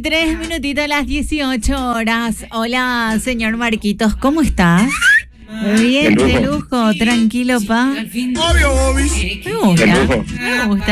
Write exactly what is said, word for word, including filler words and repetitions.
Tres minutitos a las dieciocho horas. Hola, señor Marquitos, ¿cómo estás? Bien, de lujo, tranquilo, pa. Obvio, Bobis. Me gusta, me gusta.